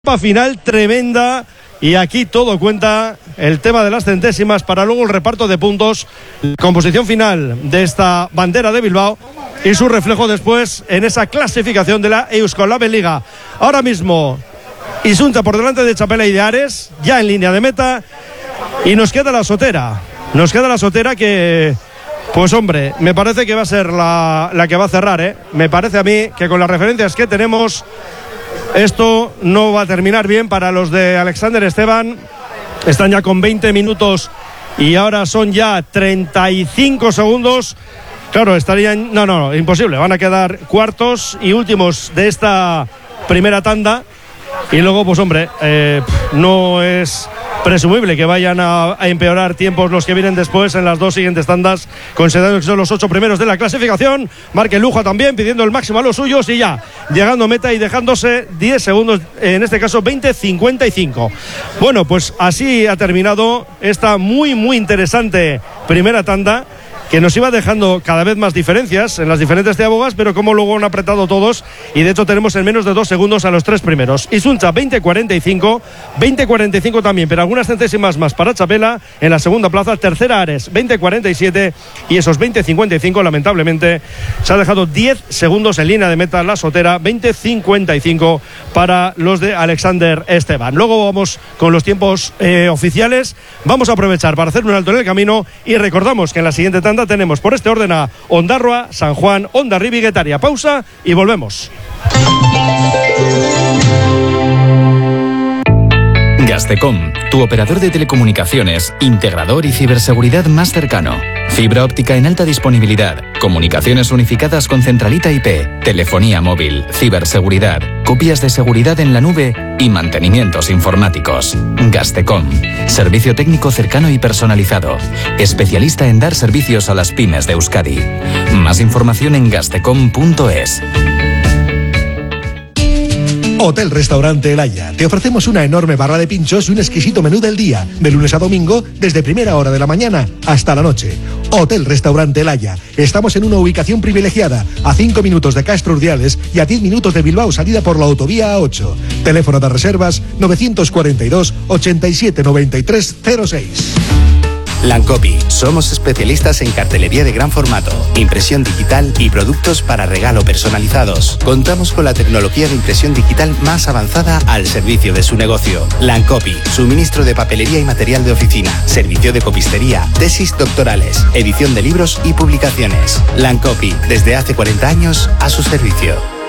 Final tremenda y aquí todo cuenta, el tema de las centésimas para luego el reparto de puntos, la composición final de esta bandera de Bilbao y su reflejo después en esa clasificación de la Euskal-Liga. Ahora mismo Isunta por delante de Txapela y de Ares, ya en línea de meta, y nos queda la Sotera que, pues hombre, me parece que va a ser la que va a cerrar, me parece a mí que con las referencias que tenemos esto no va a terminar bien para los de Alexander Esteban. Están ya con 20 minutos y ahora son ya 35 segundos. Claro, estarían... No, imposible. Van a quedar cuartos y últimos de esta primera tanda. Y luego, pues hombre, no es presumible que vayan a empeorar tiempos los que vienen después en las dos siguientes tandas, considerando que son los 8 primeros de la clasificación. Marque Luja también pidiendo el máximo a los suyos y ya llegando a meta y dejándose 10 segundos, en este caso 20:55. Bueno, pues así ha terminado esta muy interesante primera tanda, que nos iba dejando cada vez más diferencias en las diferentes ciabogas, pero como luego han apretado todos, y de hecho tenemos en menos de 2 segundos a los 3 primeros. Isunta 20:45 también, pero algunas centésimas más para Txapela en la segunda plaza. Tercera Ares 20:47 y esos 20:55 lamentablemente se ha dejado 10 segundos en línea de meta la Sotera. 20:55 para los de Alexander Esteban. Luego vamos con los tiempos oficiales. Vamos a aprovechar para hacer un alto en el camino y recordamos que en la siguiente tanda tenemos por este orden a Ondarroa, San Juan, Hondarribia y Guetaria. Pausa y volvemos. Gaztecom, tu operador de telecomunicaciones, integrador y ciberseguridad más cercano. Fibra óptica en alta disponibilidad, comunicaciones unificadas con centralita IP, telefonía móvil, ciberseguridad, copias de seguridad en la nube y mantenimientos informáticos. Gaztecom, servicio técnico cercano y personalizado, especialista en dar servicios a las pymes de Euskadi. Más información en gaztecom.es. Hotel Restaurante El Haya. Te ofrecemos una enorme barra de pinchos y un exquisito menú del día, de lunes a domingo, desde primera hora de la mañana hasta la noche. Hotel Restaurante El Haya. Estamos en una ubicación privilegiada, a 5 minutos de Castro Urdiales y a 10 minutos de Bilbao, salida por la autovía A8. Teléfono de reservas 942 87 93 06. Lancopy. Somos especialistas en cartelería de gran formato, impresión digital y productos para regalo personalizados. Contamos con la tecnología de impresión digital más avanzada al servicio de su negocio. Lancopy. Suministro de papelería y material de oficina. Servicio de copistería. Tesis doctorales. Edición de libros y publicaciones. Lancopy. Desde hace 40 años a su servicio.